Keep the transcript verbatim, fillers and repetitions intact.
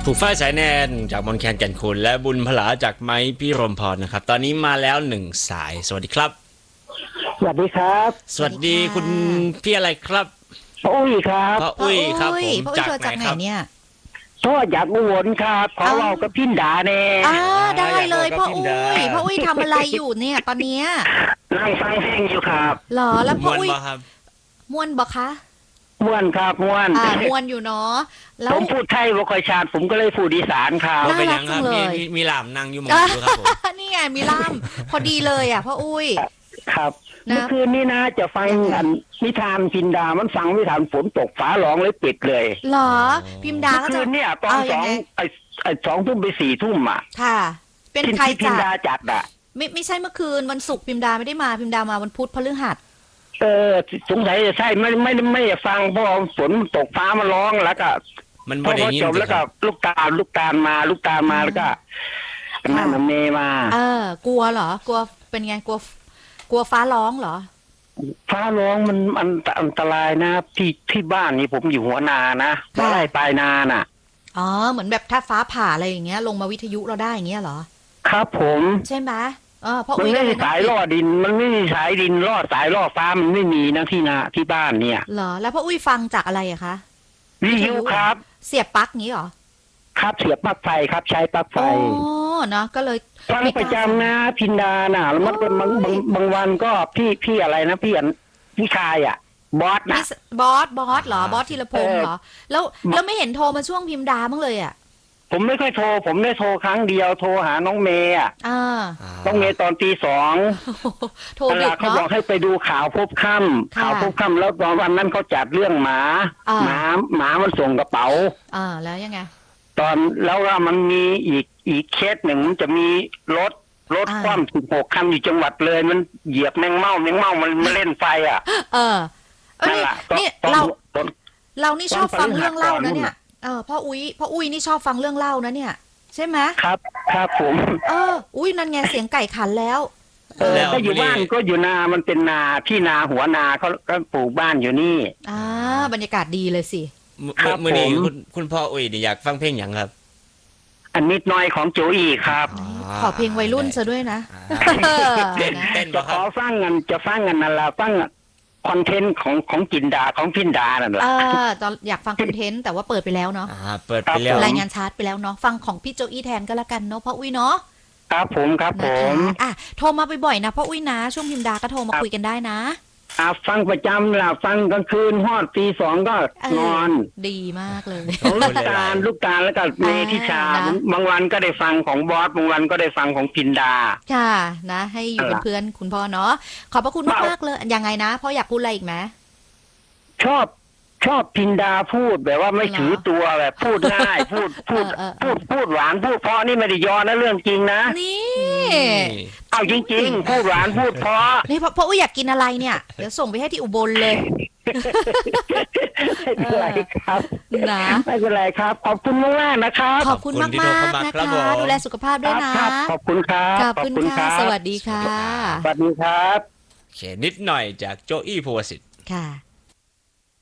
ครูฝ้ายสายแนนจากมนแคนแก่นคุณและบุญพลาจากไม้พี่รมพรนะครับตอนนี้มาแล้วหนึ่งสายสวัสดีครับสวัสดีครับสวัสดีคุณพี่อะไรครับพ่ออุ้ยครับพ่ออุ้ยครับผมจากไหนครับเนี่ยโทษอยากอุบลครับขอเรากับพินดาเน่อ่าได้เลยพ่ออุ้ยพ่ออุ้ยทำอะไรอยู่เนี่ยตอนเนี้ยนั่งฟังเพลงอยู่ครับหรอแล้วพ่ออุ้ยม่วนบ่คะม่วนครับม่วนอ่าม่วนอยู่เนาะแล้วผมพูดไทยบ่ค่อยชัดผมก็เลยพูดอีสานครับเป็นยังครับมีมีล่ามนั่งอยู่หมดอยู่ครับผมนี่ไงมีล่ามพอดีเลยอ่ะพ่ออุ้ยครับเมื่อคืนนี้นะจะฟังอันนิทานพิมดามันฟังนิทานฝนตกฟ้าร้องเลยปิดเลยหรอพิมดาก็จะเนี่ยตอนสองไอ้ไอ้สองทุ่มไปสี่ทุ่มอ่ะค่ะเป็นใครจัดพิมดาจัดอ่ะไม่ไม่ใช่เมื่อคืนวันศุกร์พิมดาไม่ได้มาพิมดามาวันพุธพฤหัสเออสงสัยจะใช่ไม่ไม่ไม่ไม่ฟังเพราะฝนตกฟ้ามาร้องแล้วก็มันพอจบแล้วก็ลูกตาลลูกตาลมาลูกตาลมาแล้วก็นั่นเมย์มาเออกลัวเหรอกลัวเป็นไงกลัวกลัวฟ้าร้องเหรอฟ้าร้องมันอันอันตรายนะที่ที่บ้านนี่ผมอยู่หัวนานะไม่ได้ปลายนาน่ะอ๋อเหมือนแบบถ้าฟ้าผ่าอะไรอย่างเงี้ยลงมาวิทยุเราได้อย่างเงี้ยเหรอครับผมใช่ไหมเออเพราะมันไม่มีสายล่อดินมันไม่มีสายดินล่อสายล่อฟ้ามันไม่มีนะที่นาที่บ้านเนี่ยเหรอแล้วพ่ออุ้ยฟังจากอะไรอะคะวิทยุครับเสียบปลั๊กงี้เหรอครับเสียบปลั๊กไฟครับใช้ปลั๊กไฟอ๋อเนาะก็เลยฟังประจำนะพินดาน่ะแล้วมันบางบางบางวันก็พี่พี่อะไรนะพี่อันพี่ชายอ่ะบอสนะบอสบอสเหรอบอสธีรพงศ์เหรอแล้วแล้วไม่เห็นโทรมาช่วงพิมดาบ้างเลยอ่ะผมไม่ค่อยโทรผมได้โทรครั้งเดียวโทรหาน้องเมย์อ่ะน้องเมย์ตอนตีสองโทรดึกเนาะเขาบอกให้ไปดูข่าวพบค่ำข่าวพบค่ำแล้วตอนวันนั้นเขาจัดเรื่องหมาหมาหมามันส่งกระเป๋าอ่าแล้วยังไงตอนแล้วว่ามันมีอีกอีกเคสหนึ่งมันจะมีรถรถคว่ำสิบหกคันอยู่จังหวัดเลยมันเหยียบแมงเม่าแมงเม่ามันมาเล่นไฟอ่ะเออนั่นแหละนี่เราเรานี่ชอบฟังเรื่องเล่านะเนี่ยเออพ่ออุ้ยพ่ออุ้ยนี่ชอบฟังเรื่องเล่านะเนี่ยใช่ไหมครับครับผมเอออุ้ยนั่นไงเสียงไก่ขันแล้วเออก็อยู่บ้านก็อยู่นามันเป็นนาที่นาหัวนาเขาก็ปลูกบ้านอยู่นี่อ่าบรรยากาศดีเลยสิครับเมื่อนี้คุณคุณพ่ออุ้ยอยากฟังเพลงอย่างครับอันนิดหน่อยของโจอี้ครับขอเพลงวัยรุ่นซะด้วยนะจะขอฟังกันจะฟังกันนั่นแหละฟังคอนเทนต์ของของจินดาของพินดานั่นแหละเออตอนอยากฟังคอนเทนต์แต่ว่าเปิดไปแล้วเนาะเปิดไปแล้วรายงานชาร์ตไปแล้วเนาะฟังของพี่โจอี้แทนก็แล้วกันเนาะพ่ออุ้ยเนาะครับผมครับผมอ่ะโทรมาบ่อยๆนะพ่ออุ้ยนะช่วงพิมดาก็โทรมาคุยกันได้นะอ่าฟังประจำล่ะฟังกลางคืนฮอดตีสองก็นอนดีมากเลยลูกตาลลูกตาลแล้วก็เมธิชาบางวันก็ได้ฟังของบอสบางวันก็ได้ฟังของพินดาค่ะนะให้อยู่เป็นเพื่อนคุณพ่อเนาะขอบพระคุณมากๆเลยยังไงนะพ่ออยากพูดอะไรอีกไหมชอบชอบพินดาพูดแบบว่าไม่ถือตัวแบบพูดง่ายพูดพูดพูดพูดหวานพูดเพราะนี่ไม่ได้ย้อนนะเรื่องจริงนะนี่เอาจริงๆพูดหวานพูดเพราะนี่พ่อพ่ออุ้ยอยากกินอะไรเนี่ยเดี๋ยวส่งไปให้ที่อุบลเลยไม่เป็นไรครับนะไม่เป็นไรครับขอบคุณมากๆนะครับขอบคุณมากๆนะคะดูแลสุขภาพด้วยนะขอบคุณครับขอบคุณค่ะสวัสดีค่ะสวัสดีครับโอเคนิดหน่อยจากโจอี้ภูวสิทธิ์ค่ะ